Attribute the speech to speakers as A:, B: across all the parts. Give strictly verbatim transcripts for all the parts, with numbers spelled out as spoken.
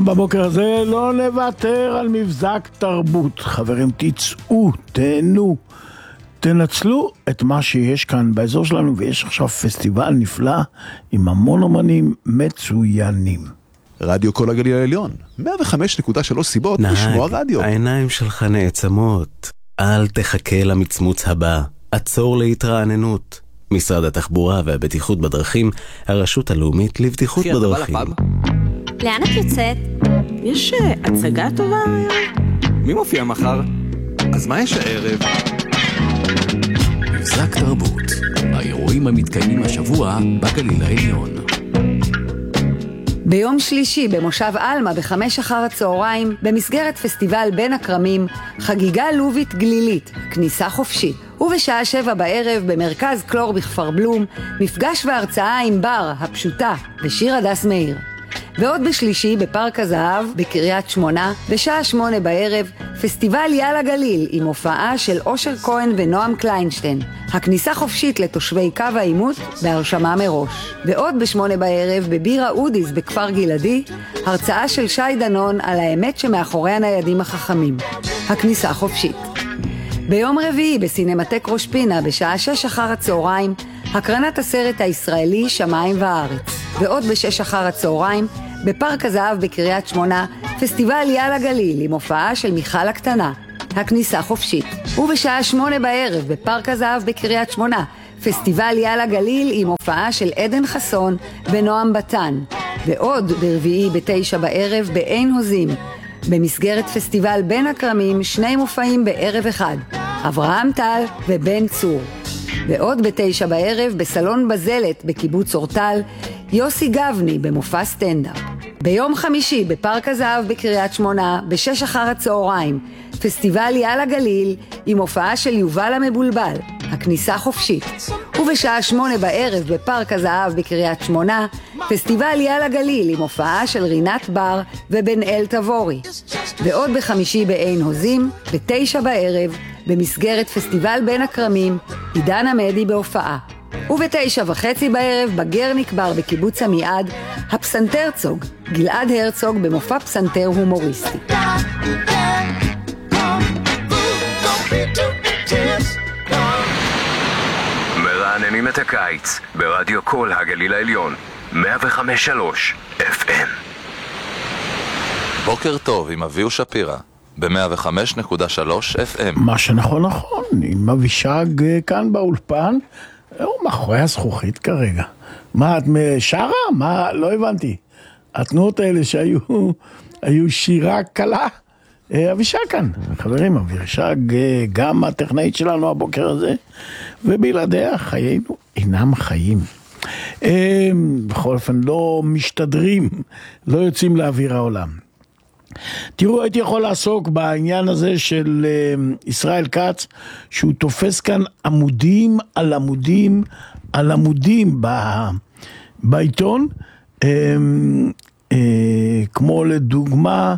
A: בבוקר הזה לא נוותר על מבזק תרבות. חברים, תצאו, תהנו, תנצלו את מה שיש כאן באזור שלנו, ויש עכשיו פסטיבל נפלא עם המון אומנים מצוינים.
B: רדיו כל הגליל העליון, מאה וחמש נקודה שלוש סיבות לשמוע רדיו.
C: העיניים שלך נעצמות, אל תחכה למצמוץ הבא, עצור להתרעננות. משרד התחבורה והבטיחות בדרכים, הרשות הלאומית לבטיחות בדרכים.
D: לאן את יוצאת?
E: יש הצגה טובה היום?
F: מי מופיע מחר? אז מה יש הערב?
G: מבזק תרבות, האירועים המתקיימים השבוע בגליל העליון.
H: ביום שלישי במושב אלמה בחמש אחר הצהריים, במסגרת פסטיבל בין הקרמים, חגיגה לובית גלילית, כניסה חופשית. ובשעה שבע בערב במרכז קלור בכפר בלום, מפגש והרצאה עם בר, הפשוטה, ושיר הדס מאיר. ועוד בשלישי בפארק הזהב בקריית שמונה, בשעה שמונה בערב, פסטיבל יאללה גליל עם הופעה של אושר כהן ונועם קליינשטיין. הכניסה חופשית לתושבי קו העימות בהרשמה מראש. ועוד בשמונה בערב בבירה אודיס בכפר גלעדי, הרצאה של שי דנון על האמת שמאחורי הניידים החכמים. הכניסה חופשית. ביום רביעי בסינמטק ראש פינה בשעה שש אחר הצהריים, הקרנת הסרט הישראלי שמיים וארץ. ועוד בשש אחר הצהריים, בפארק הזהב בקריית שמונה, פסטיבל יאללה גליל עם הופעה של מיכל הקטנה. הכניסה חופשית. ובשעה שמונה בערב בפארק הזהב בקריית שמונה, פסטיבל יאללה גליל עם הופעה של עדן חסון ונועם בתן. ועוד ברביעי בתשע בערב בעין הוזים, במסגרת פסטיבל בין הקרמים, שני מופעים בערב אחד, אברהם טל ובן צור. ועוד בתשע בערב בסלון בזלת בקיבוץ אורטל, יוסי גבני במופע סטנדאפ. ביום חמישי בפארק הזהב בקריית שמונה, בשש אחר הצהריים, פסטיבל יאללה גליל עם הופעה של יובל המבולבל, הכניסה חופשית. ובשעה שמונה בערב בפארק הזהב בקריית שמונה, פסטיבל יאללה גליל עם הופעה של רינת בר ובן אל תבורי. ועוד בחמישי בעין הוזים, בתשע בערב, במסגרת פסטיבל בין הקרמים, עידן עמדי בהופעה. ובתשע וחצי בערב בגר נקבר בקיבוץ עמיעד, הפסנתרצוג, גלעד הרצוג במופע פסנתר הומוריסטי.
I: מרעננים את הקיץ ברדיו כל הגליל העליון, מאה וחמש שלוש אף אם.
J: בוקר טוב עם אביהו שפירא ב-מאה וחמש נקודה שלוש אף אם.
A: מה שנכון נכון, עם אבישג כאן באולפן, הוא מאחורי הזכוכית כרגע. מה, את שרה? מה? לא הבנתי. התנועות האלה שהיו היו שירה קלה. אבישג כאן, חברים, אבישג גם הטכנאית שלנו הבוקר הזה, ובלעדיה חיינו אינם חיים. בכל אופן לא משתדרים, לא יוצאים לאוויר העולם. תראו, הייתי יכול לעסוק בעניין הזה של ישראל כץ, שהוא תופס כאן עמודים על עמודים על עמודים בעיתון, כמו לדוגמה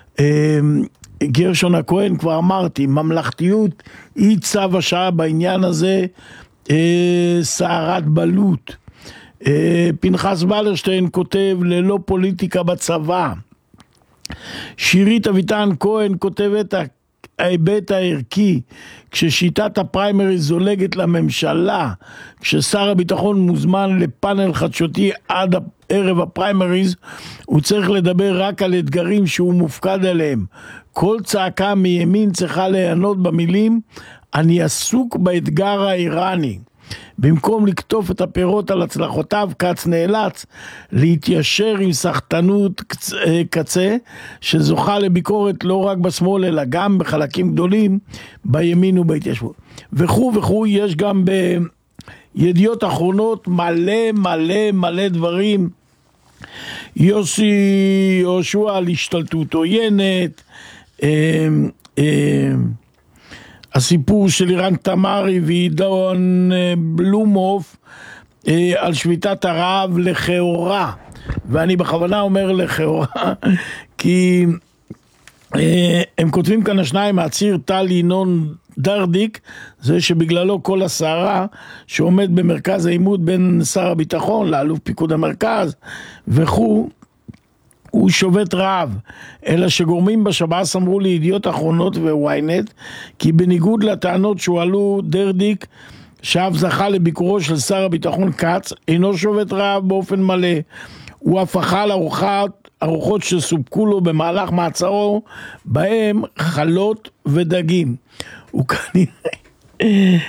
A: גרשון הכהן, כבר אמרתי, ממלכתיות היא צו השעה בעניין הזה, סערת בלוט. פנחס ולרשטיין כותב ללא פוליטיקה בצבא. שירית אביטן כהן כותבת ההיבט הערכי, כששיטת הפריימריז זולגת לממשלה, כששר הביטחון מוזמן לפאנל חדשותי עד ערב הפריימריז, הוא צריך לדבר רק על אתגרים שהוא מופקד עליהם. כל צעקה מימין צריכה להיענות במילים, אני עסוק באתגר האיראני. במקום לקטוף את הפירות על הצלחותיו, כץ נאלץ להתיישר עם סחטנות קצה, שזוכה לביקורת לא רק בשמאל, אלא גם בחלקים גדולים בימין ובהתיישבות. וכו' וכו', יש גם בידיעות אחרונות מלא מלא מלא דברים. יוסי יהושע על השתלטות עוינת, אה, אה, הסיפור של אירן תמרי ועידון בלומוף על שביתת הרעב לכאורה, ואני בכוונה אומר לכאורה כי הם כותבים כאן השניים, הציר טל ינון דרדיק, זה שבגללו כל הסערה שעומד במרכז העימות בין שר הביטחון לאלוף פיקוד המרכז וכו', הוא שובת רעב, אלא שגורמים בשב"ס אמרו לי ידיעות אחרונות וויינט, כי בניגוד לטענות שהועלו, דרדיק, שאף זכה לביקורו של שר הביטחון כץ, אינו שובת רעב באופן מלא. הוא אף אכל ארוחות, ארוחות שסופקו לו במהלך מעצרו, בהם חלות ודגים. הוא כנראה...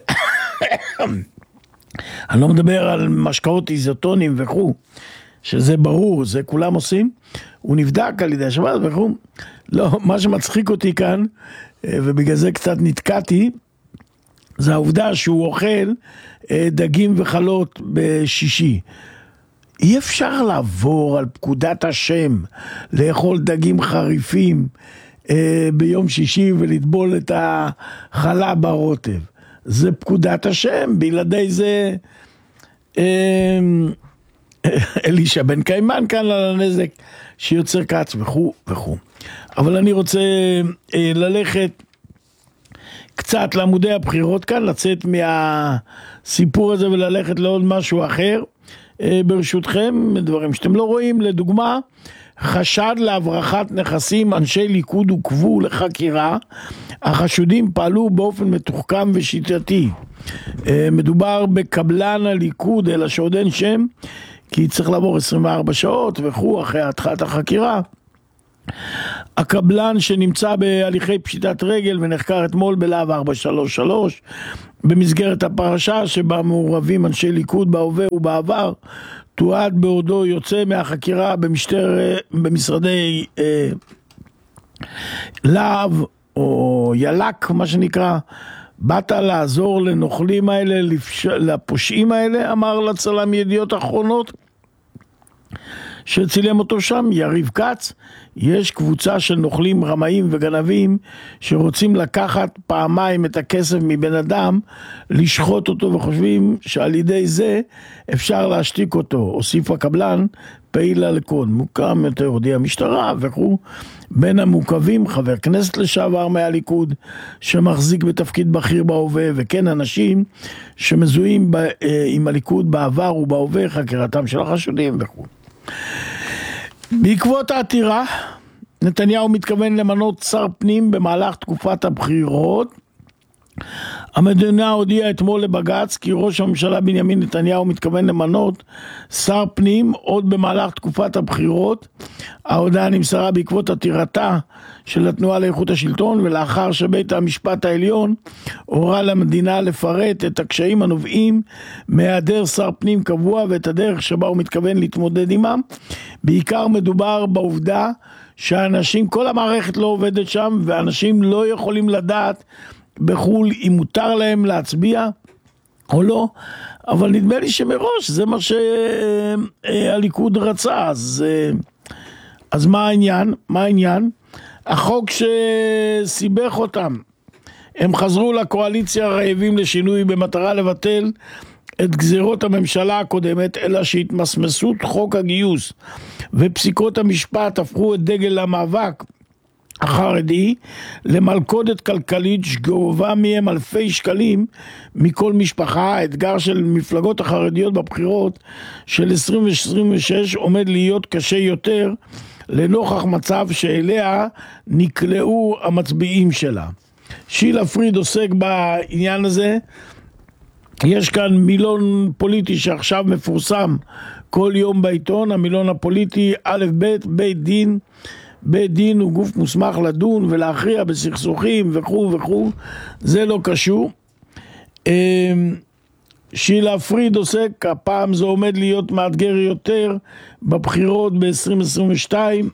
A: אני לא מדבר על משקאות איזוטונים וכו', שזה ברור, זה כולם עושים. הוא נבדק על ידי השב"ס וכו'. לא, מה שמצחיק אותי כאן, ובגלל זה קצת נתקעתי, זה העובדה שהוא אוכל דגים וחלות בשישי. אי אפשר לעבור על פקודת השם, לאכול דגים חריפים ביום שישי ולטבול את החלה ברוטב. זה פקודת השם, בלעדי זה אלישע בן קיימן כאן על הנזק שיוצר כץ וכו' וכו'. אבל אני רוצה ללכת קצת לעמודי הבחירות כאן, לצאת מהסיפור הזה וללכת לעוד משהו אחר. ברשותכם, דברים שאתם לא רואים, לדוגמה, חשד להברחת נכסים, אנשי ליכוד עוכבו לחקירה, החשודים פעלו באופן מתוחכם ושיטתי. מדובר בקבלן הליכוד, אלא שעוד אין שם, כי צריך לעבור עשרים וארבע שעות וכו' אחרי התחלת החקירה. הקבלן שנמצא בהליכי פשיטת רגל ונחקר אתמול בלהב ארבע שלוש שלוש במסגרת הפרשה שבה מעורבים אנשי ליכוד בהווה ובעבר, תועד בעודו יוצא מהחקירה במשטר, במשרדי אה, להב או ילק מה שנקרא. באת לעזור לנוכלים האלה, לפש... לפושעים האלה, אמר לצלם ידיעות אחרונות שצילם אותו שם, יריב כץ. יש קבוצה של נוכלים רמאים וגנבים שרוצים לקחת פעמיים את הכסף מבן אדם, לשחוט אותו, וחושבים שעל ידי זה אפשר להשתיק אותו. הוסיף הקבלן, פעיל הליכוד, מוקם יותר הודיע המשטרה וכו'. בין המוקבים חבר כנסת לשעבר מהליכוד שמחזיק בתפקיד בכיר בהווה, וכן אנשים שמזוהים ב, עם הליכוד בעבר ובהווה, חקירתם של החשודים וכו'. בעקבות העתירה, נתניהו מתכוון למנות שר פנים במהלך תקופת הבחירות. המדינה הודיעה אתמול לבג"ץ כי ראש הממשלה בנימין נתניהו מתכוון למנות שר פנים עוד במהלך תקופת הבחירות. ההודעה נמסרה בעקבות עתירתה של התנועה לאיכות השלטון, ולאחר שבית המשפט העליון הורה למדינה לפרט את הקשיים הנובעים מהיעדר שר פנים קבוע ואת הדרך שבה הוא מתכוון להתמודד עימם. בעיקר מדובר בעובדה שאנשים, כל המערכת לא עובדת שם, ואנשים לא יכולים לדעת בחול אם מותר להם להצביע או לא, אבל נדמה לי שמראש זה מה שהליכוד רצה. אז, אז מה העניין? מה העניין? החוק שסיבך אותם, הם חזרו לקואליציה רעבים לשינוי במטרה לבטל את גזירות הממשלה הקודמת, אלא שהתמסמסות חוק הגיוס ופסיקות המשפט הפכו את דגל המאבק החרדי למלכודת כלכלית שגובה מהם אלפי שקלים מכל משפחה. האתגר של מפלגות החרדיות בבחירות של עשרים עשרים ושש עומד להיות קשה יותר לנוכח מצב שאליה נקלעו המצביעים שלה. שילה פריד עוסק בעניין הזה. יש כאן מילון פוליטי שעכשיו מפורסם כל יום בעיתון, המילון הפוליטי א' ב' בית דין. בית דין הוא גוף מוסמך לדון ולהכריע בסכסוכים וכו' וכו', זה לא קשור. שילה פריד עוסק, הפעם זה עומד להיות מאתגר יותר בבחירות ב-עשרים עשרים ושתיים.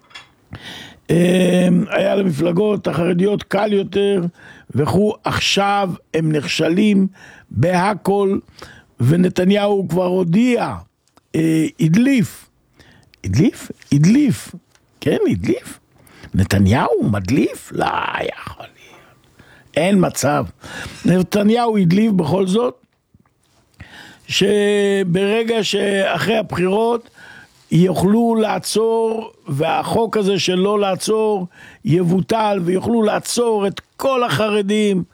A: היה למפלגות החרדיות קל יותר וכו', עכשיו הם נכשלים בהכל, ונתניהו כבר הודיע, הדליף, הדליף? הדליף. כן, הדליף. נתניהו מדליף? לא יכול להיות. אין מצב. נתניהו הדליף בכל זאת, שברגע שאחרי הבחירות יוכלו לעצור, והחוק הזה של לא לעצור יבוטל, ויוכלו לעצור את כל החרדים.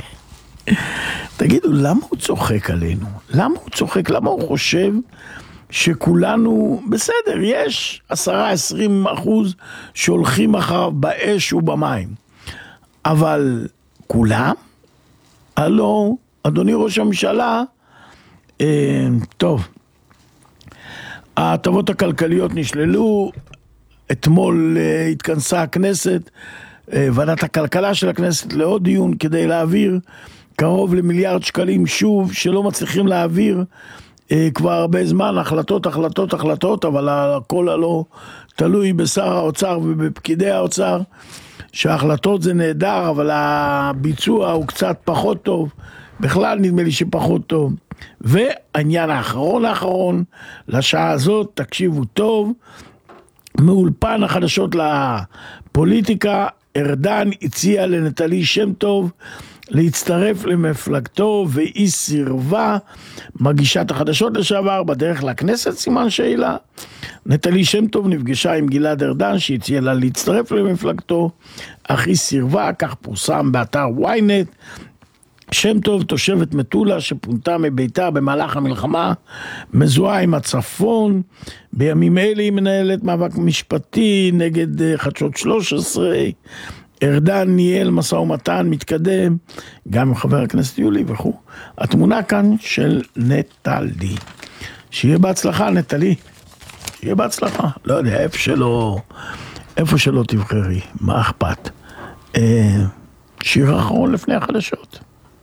A: תגידו, למה הוא צוחק עלינו? למה הוא צוחק? למה הוא חושב שכולנו, בסדר, יש עשרה עשרים אחוז שהולכים אחריו באש ובמים. אבל כולם? הלו, אדוני ראש הממשלה, אה, טוב, ההטבות הכלכליות נשללו, אתמול אה, התכנסה הכנסת, אה, ועדת הכלכלה של הכנסת לעוד דיון כדי להעביר קרוב למיליארד שקלים שוב, שלא מצליחים להעביר אה, כבר הרבה זמן, החלטות, החלטות, החלטות, אבל הכל הלא תלוי בשר האוצר ובפקידי האוצר, שההחלטות זה נהדר, אבל הביצוע הוא קצת פחות טוב, בכלל נדמה לי שפחות טוב. והעניין האחרון האחרון, לשעה הזאת, תקשיבו טוב, מאולפן החדשות לפוליטיקה, ארדן הציע לנטלי שם טוב להצטרף למפלגתו, והיא סירבה. מגישת החדשות לשעבר בדרך לכנסת, סימן שאלה. נטלי שם טוב נפגשה עם גלעד ארדן שהציע לה להצטרף למפלגתו, אך היא סירבה, כך פורסם באתר וויינט. שם טוב, תושבת מטולה שפונתה מביתה במהלך המלחמה, מזוהה עם הצפון, בימים אלה היא מנהלת מאבק משפטי נגד חדשות שלוש עשרה, ארדן ניהל משא ומתן מתקדם, גם עם חבר הכנסת יולי וכו'. התמונה כאן של נטלי. שיהיה בהצלחה נטלי, שיהיה בהצלחה, לא יודע, איפה שלא, איפה שלא תבחרי, מה אכפת. אה, שיר האחרון לפני החדשות.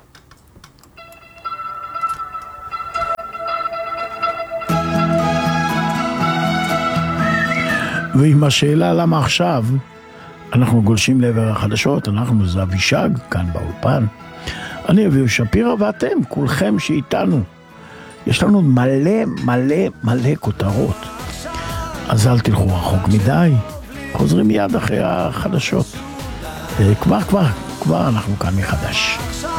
A: ועם השאלה למה עכשיו אנחנו גולשים לעבר החדשות, אנחנו זה אבישג כאן באולפן, אני אביהו שפירא ואתם כולכם שאיתנו, יש לנו מלא מלא מלא כותרות, אז אל תלכו רחוק מדי, חוזרים מיד אחרי החדשות, כבר כבר כבר אנחנו כאן מחדש.